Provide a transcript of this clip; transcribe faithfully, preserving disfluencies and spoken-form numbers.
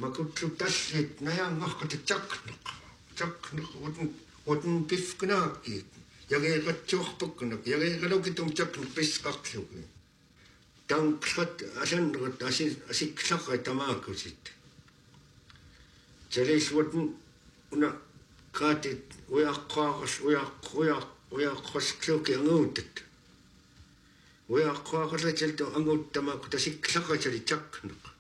makutlu tallit najaangarqata takneq takneq uten uten pifknaakkiit yageeqatsuarpakkunak yageeqalukitum takneq pisqarlugi tankrat asannerat asi asikklarra tamaakusit taleiswuten una kaatit uyaqqaaqas uyaq uyaq uyaqqasqluki anguutat uyaqqaaqalataltu anguuttamaakku tasiklarratali takneq